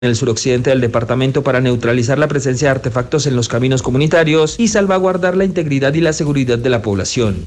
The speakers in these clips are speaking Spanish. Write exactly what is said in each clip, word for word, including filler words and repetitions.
en el suroccidente del departamento para neutralizar la presencia de artefactos en los caminos comunitarios y salvaguardar la integridad y la seguridad de la población.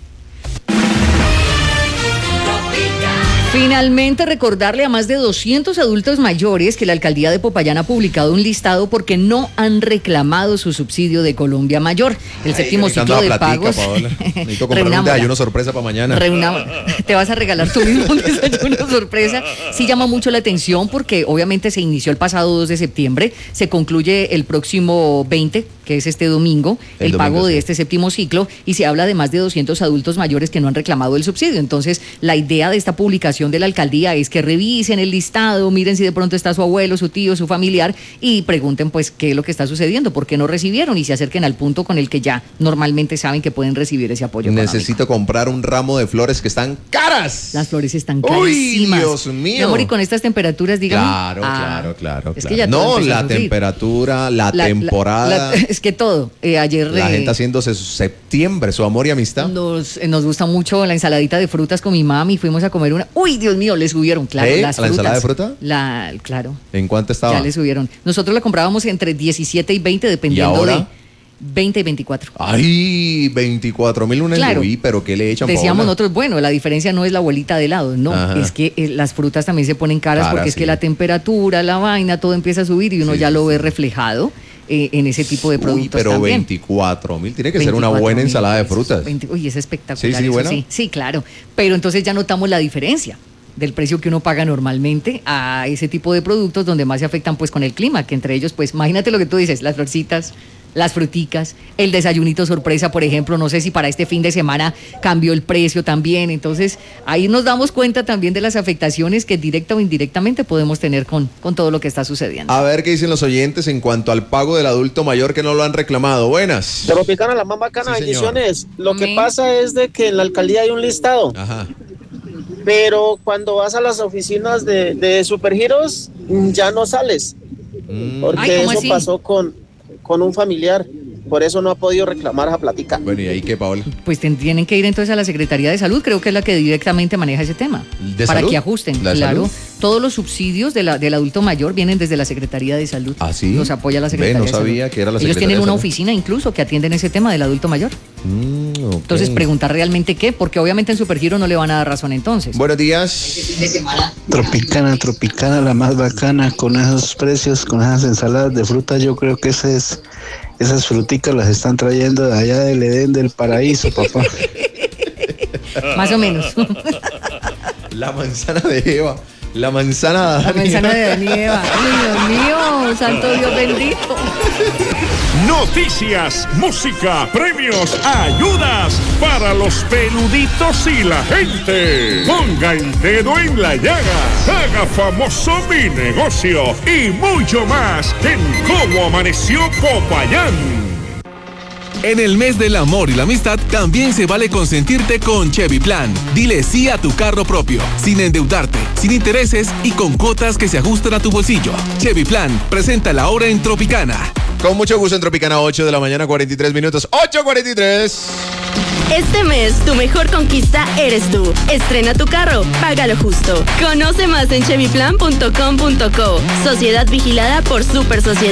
Finalmente, recordarle a más de doscientos adultos mayores que la alcaldía de Popayán ha publicado un listado porque no han reclamado su subsidio de Colombia Mayor. El Ay, séptimo ciclo de platica, pagos. Necesito comprar un desayuno sorpresa para mañana. Reunamos. Te vas a regalar tú mismo un desayuno sorpresa. Sí llama mucho la atención porque obviamente se inició el pasado dos de septiembre, se concluye el próximo veinte, que es este domingo, el, el domingo, pago de sí. este séptimo ciclo, y se habla de más de doscientos adultos mayores que no han reclamado el subsidio. Entonces, la idea de esta publicación de la alcaldía es que revisen el listado, miren si de pronto está su abuelo, su tío, su familiar y pregunten pues qué es lo que está sucediendo, por qué no recibieron y se acerquen al punto con el que ya normalmente saben que pueden recibir ese apoyo económico. Necesito comprar un ramo de flores que están caras. Las flores están carísimas. Uy, Dios mío. Mi amor, y con estas temperaturas, dígame. Claro, ah, claro, claro. Es claro. que ya no, la temperatura, la, la temporada. La, la, es que todo. Eh, ayer la eh, gente haciéndose su septiembre, su amor y amistad. Nos, eh, nos gusta mucho la ensaladita de frutas con mi mami. Fuimos a comer una. Uy, Dios mío, le subieron, claro. ¿Eh? Las ¿La frutas, ensalada de fruta? La, claro. ¿En cuánto estaba? Ya le subieron. Nosotros la comprábamos entre diecisiete y veinte, dependiendo ¿Y ahora? de veinte y veinticuatro. Ay, veinticuatro mil una claro. Uy, pero ¿qué le echan? Decíamos Paola? nosotros, bueno, la diferencia no es la bolita de helado, no, Ajá. es que eh, las frutas también se ponen caras Cara, porque es sí. que la temperatura, la vaina, todo empieza a subir y uno sí, ya sí, lo ve reflejado. Eh, en ese tipo de productos. Uy, pero también. veinticuatro mil, tiene que ser una buena ensalada de frutas. veinte, uy, es espectacular. Sí, sí, bueno. Sí, sí, claro. Pero entonces ya notamos la diferencia del precio que uno paga normalmente a ese tipo de productos donde más se afectan pues con el clima, que entre ellos, pues imagínate lo que tú dices, las florcitas, las fruticas, el desayunito sorpresa, por ejemplo, no sé si para este fin de semana cambió el precio también, entonces ahí nos damos cuenta también de las afectaciones que directa o indirectamente podemos tener con, con todo lo que está sucediendo. A ver qué dicen los oyentes en cuanto al pago del adulto mayor que no lo han reclamado. Buenas. Tropicana, la más bacana, sí, bendiciones. Lo Amén. Que pasa es de que en la alcaldía hay un listado. Ajá. Pero cuando vas a las oficinas de, de Supergiros, ya no sales. Mm. Porque Ay, eso así? pasó con... con un familiar, por eso no ha podido reclamar esa platica. Bueno, ¿y ahí qué, Paola? Pues tienen que ir entonces a la Secretaría de Salud, creo que es la que directamente maneja ese tema. ¿De para salud? que ajusten, ¿La claro. salud? Todos los subsidios de la, del adulto mayor vienen desde la Secretaría de Salud. ¿Ah, sí? Los apoya la Secretaría Ve, no de Salud. sabía que era la Ellos Secretaría tienen de una Salud. oficina incluso que atienden ese tema del adulto mayor. Mm, okay. Entonces, preguntar realmente qué, porque obviamente en Supergiro no le van a dar razón entonces. Buenos días. Tropicana, Tropicana, la más bacana, con esos precios, con esas ensaladas de fruta, yo creo que ese es, esas fruticas las están trayendo de allá del Edén del paraíso, papá. Más o menos. La manzana de Eva. La manzana de La manzana de Adán y Eva. Ay, Dios mío, santo Dios bendito. Noticias, música, premios, ayudas para los peluditos y la gente. Ponga el dedo en la llaga, haga famoso mi negocio y mucho más en Cómo Amaneció Popayán. En el mes del amor y la amistad también se vale consentirte con Chevy Plan. Dile sí a tu carro propio, sin endeudarte, sin intereses y con cuotas que se ajustan a tu bolsillo. Chevy Plan presenta la hora en Tropicana. Con mucho gusto en Tropicana, ocho de la mañana, cuarenta y tres minutos. ocho cuarenta y tres. Este mes, tu mejor conquista eres tú. Estrena tu carro, págalo justo. Conoce más en chevy plan punto com punto co. Sociedad vigilada por Super Sociedad.